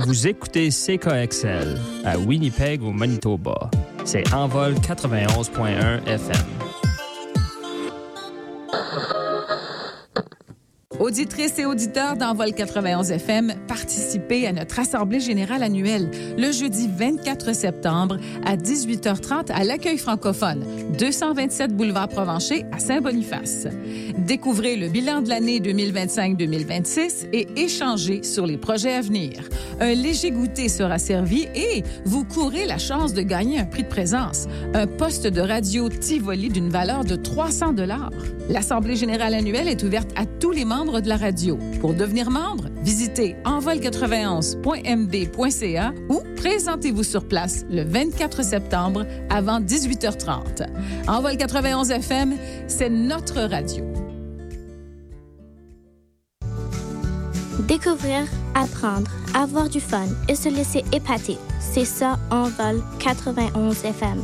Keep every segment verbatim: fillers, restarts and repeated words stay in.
Vous écoutez C K X L à Winnipeg au Manitoba. C'est Envol quatre-vingt-onze point un F M. Auditrices et auditeurs d'Envol quatre-vingt-onze F M, participez à notre Assemblée générale annuelle le jeudi vingt-quatre septembre à dix-huit heures trente à l'Accueil francophone, deux cent vingt-sept boulevard Provencher à Saint-Boniface. Découvrez le bilan de l'année deux mille vingt-cinq deux mille vingt-six et échangez sur les projets à venir. Un léger goûter sera servi et vous courez la chance de gagner un prix de présence, un poste de radio Tivoli d'une valeur de trois cents dollars. L'Assemblée générale annuelle est ouverte à tous les membres de la radio. Pour devenir membre, visitez envol quatre-vingt-onze point m b point c a ou présentez-vous sur place le vingt-quatre septembre avant dix-huit heures trente. Envol quatre-vingt-onze F M, c'est notre radio. Découvrir, apprendre, avoir du fun et se laisser épater. C'est ça, Envol quatre-vingt-onze F M.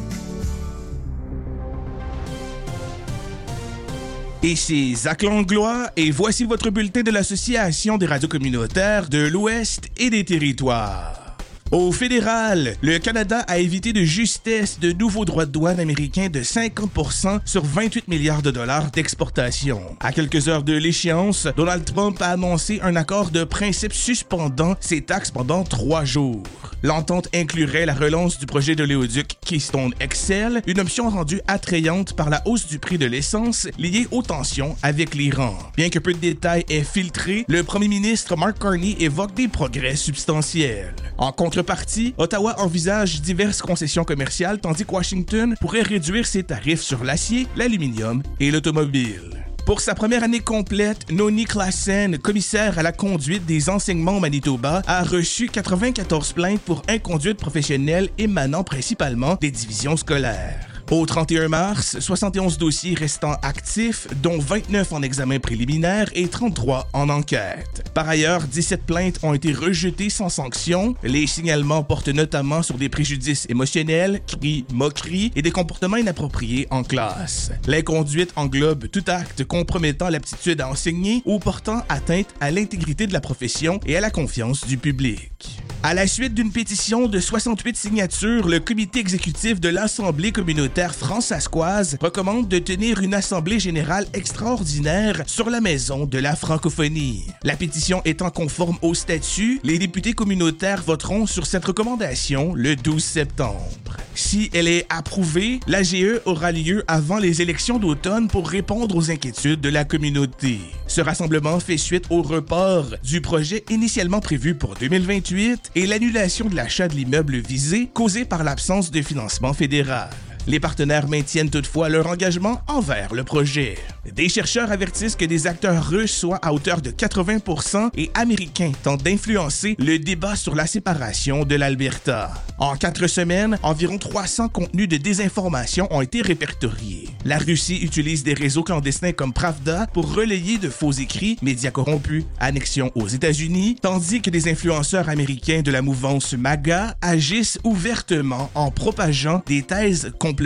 Ici Zach Langlois et voici votre bulletin de l'Association des radios communautaires de l'Ouest et des territoires. Au fédéral, le Canada a évité de justesse de nouveaux droits de douane américains de cinquante pour cent sur vingt-huit milliards de dollars d'exportation. À quelques heures de l'échéance, Donald Trump a annoncé un accord de principe suspendant ces taxes pendant trois jours. L'entente inclurait la relance du projet d'oléoduc Keystone X L, une option rendue attrayante par la hausse du prix de l'essence liée aux tensions avec l'Iran. Bien que peu de détails aient filtré, le premier ministre Mark Carney évoque des progrès substantiels. En contrepartie, Ottawa envisage diverses concessions commerciales tandis que Washington pourrait réduire ses tarifs sur l'acier, l'aluminium et l'automobile. Pour sa première année complète, Noni Klassen, commissaire à la conduite des enseignements au Manitoba, a reçu quatre-vingt-quatorze plaintes pour inconduite professionnelle émanant principalement des divisions scolaires. Au trente et un mars, soixante et onze dossiers restant actifs, dont vingt-neuf en examen préliminaire et trente-trois en enquête. Par ailleurs, dix-sept plaintes ont été rejetées sans sanction. Les signalements portent notamment sur des préjudices émotionnels, cris, moqueries et des comportements inappropriés en classe. L'inconduite englobe tout acte compromettant l'aptitude à enseigner ou portant atteinte à l'intégrité de la profession et à la confiance du public. À la suite d'une pétition de soixante-huit signatures, le comité exécutif de l'Assemblée communautaire France-Asquoise recommande de tenir une assemblée générale extraordinaire sur la maison de la francophonie. La pétition étant conforme au statut, les députés communautaires voteront sur cette recommandation le douze septembre. Si elle est approuvée, l'A G E aura lieu avant les élections d'automne pour répondre aux inquiétudes de la communauté. Ce rassemblement fait suite au report du projet initialement prévu pour deux mille vingt-huit et l'annulation de l'achat de l'immeuble visé causé par l'absence de financement fédéral. Les partenaires maintiennent toutefois leur engagement envers le projet. Des chercheurs avertissent que des acteurs russes, soit à hauteur de quatre-vingts pour cent, et américains tentent d'influencer le débat sur la séparation de l'Alberta. En quatre semaines, environ trois cents contenus de désinformation ont été répertoriés. La Russie utilise des réseaux clandestins comme Pravda pour relayer de faux écrits, médias corrompus, annexion aux États-Unis, tandis que des influenceurs américains de la mouvance MAGA agissent ouvertement en propageant des thèses complotistes.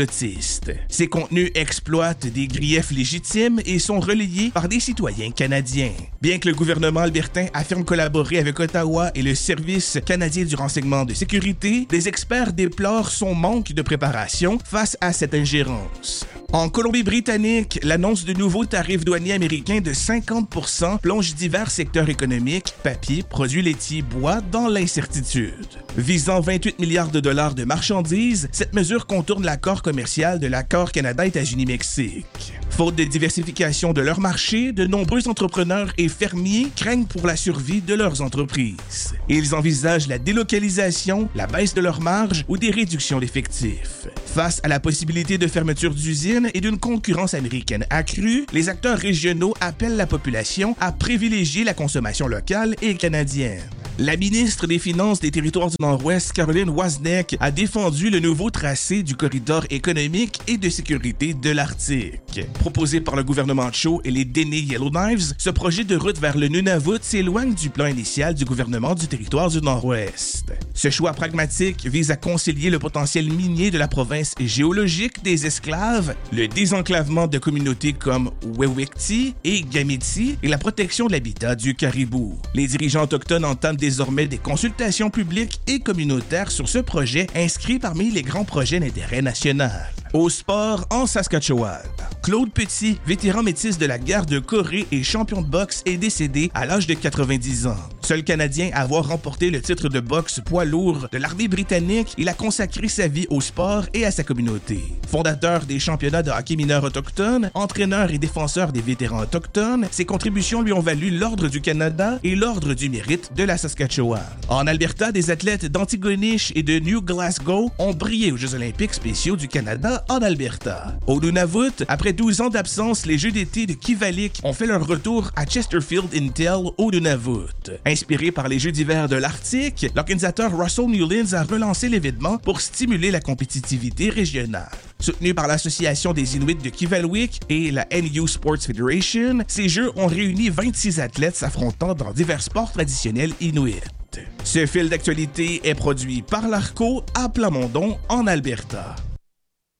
Ces contenus exploitent des griefs légitimes et sont relayés par des citoyens canadiens. Bien que le gouvernement albertain affirme collaborer avec Ottawa et le Service canadien du renseignement de sécurité, des experts déplorent son manque de préparation face à cette ingérence. En Colombie-Britannique, l'annonce de nouveaux tarifs douaniers américains de cinquante pour cent plonge divers secteurs économiques, papier, produits laitiers, bois, dans l'incertitude. Visant vingt-huit milliards de dollars de marchandises, cette mesure contourne l'accord commercial de l'accord Canada-États-Unis-Mexique. Faute de diversification de leur marché, de nombreux entrepreneurs et fermiers craignent pour la survie de leurs entreprises. Ils envisagent la délocalisation, la baisse de leurs marges ou des réductions d'effectifs. Face à la possibilité de fermeture d'usines et d'une concurrence américaine accrue, les acteurs régionaux appellent la population à privilégier la consommation locale et canadienne. La ministre des Finances des Territoires du Nord-Ouest, Caroline Wozniak, a défendu le nouveau tracé du corridor économique et de sécurité de l'Arctique. Proposé par le gouvernement Cho et les Dene Yellowknives, ce projet de route vers le Nunavut s'éloigne du plan initial du gouvernement du Territoire du Nord-Ouest. Ce choix pragmatique vise à concilier le potentiel minier de la province géologique des esclaves, le désenclavement de communautés comme Wewikti et Gamiti et la protection de l'habitat du caribou. Les dirigeants autochtones entament des désormais des consultations publiques et communautaires sur ce projet inscrit parmi les grands projets d'intérêt national. Au sport, en Saskatchewan, Claude Petit, vétéran métis de la guerre de Corée et champion de boxe, est décédé à l'âge de quatre-vingt-dix ans. Seul Canadien à avoir remporté le titre de boxe poids lourd de l'armée britannique, il a consacré sa vie au sport et à sa communauté. Fondateur des championnats de hockey mineur autochtone, entraîneur et défenseur des vétérans autochtones, ses contributions lui ont valu l'Ordre du Canada et l'Ordre du Mérite de la Saskatchewan. En Alberta, des athlètes d'Antigonish et de New Glasgow ont brillé aux Jeux olympiques spéciaux du Canada en Alberta. Au Nunavut, après douze ans d'absence, les Jeux d'été de Kivalik ont fait leur retour à Chesterfield Intel au Nunavut. Inspiré par les Jeux d'hiver de l'Arctique, l'organisateur Russell Newlands a relancé l'événement pour stimuler la compétitivité régionale. Soutenu par l'Association des Inuits de Kivalliq et la N U Sports Federation, ces Jeux ont réuni vingt-six athlètes s'affrontant dans divers sports traditionnels inuits. Ce fil d'actualité est produit par l'Arco à Plamondon, en Alberta.